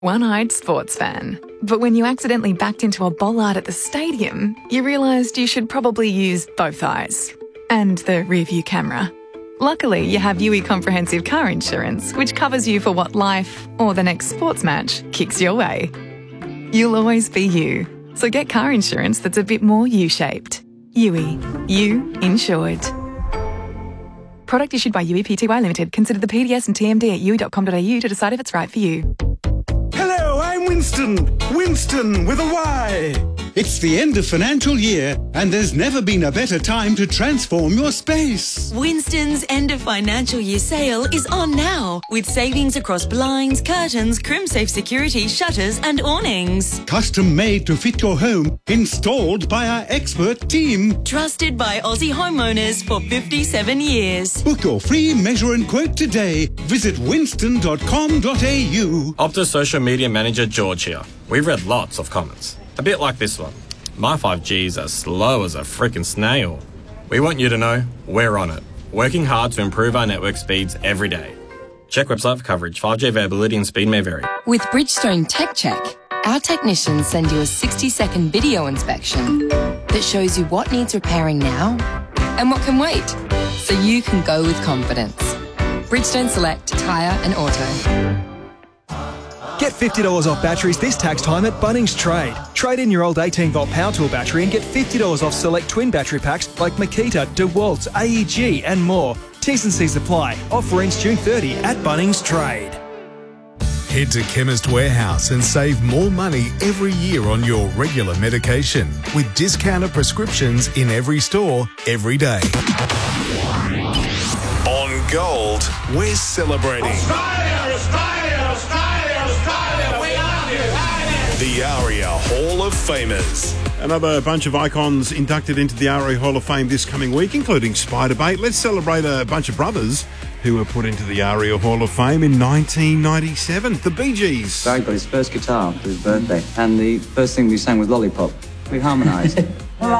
One-eyed sports fan. But when you accidentally backed into a bollard at the stadium, you realised you should probably use both eyes. And the rear-view camera. Luckily, you have UE Comprehensive Car Insurance, which covers you for what life, or the next sports match, kicks your way. You'll always be you. So get car insurance that's a bit more U-shaped. UE. You insured. Product issued by UE Pty Limited. Consider the PDS and TMD at UE.com.au to decide if it's right for you. Hello, I'm Winston. Winston with a Y. It's the end of financial year and there's never been a better time to transform your space. Winston's end of financial year sale is on now with savings across blinds, curtains, crimsafe security, shutters and awnings. Custom made to fit your home, installed by our expert team. Trusted by Aussie homeowners for 57 years. Book your free measure and quote today. Visit winston.com.au. Optus social media manager George here. We've read lots of comments. A bit like this one. My 5G's as slow as a freaking snail. We want you to know we're on it, working hard to improve our network speeds every day. Check website for coverage. 5G availability and speed may vary. With Bridgestone Tech Check, our technicians send you a 60-second video inspection that shows you what needs repairing now and what can wait, so you can go with confidence. Bridgestone Select Tyre and Auto. Get $50 off batteries this tax time at Bunnings Trade. Trade in your old 18-volt power tool battery and get $50 off select twin battery packs like Makita, DeWalt, AEG and more. T's and C's apply. Offer ends June 30 at Bunnings Trade. Head to Chemist Warehouse and save more money every year on your regular medication with discounted prescriptions in every store, every day. On Gold, we're celebrating Australia, Australia, Australia, Australia. We love you. the ARIA Hall of Famers. Another bunch of icons inducted into the ARIA Hall of Fame this coming week, including Spiderbait. Let's celebrate a bunch of brothers who were put into the ARIA Hall of Fame in 1997. The Bee Gees. Barry got his first guitar for his birthday, and the first thing we sang was Lollipop. We harmonised.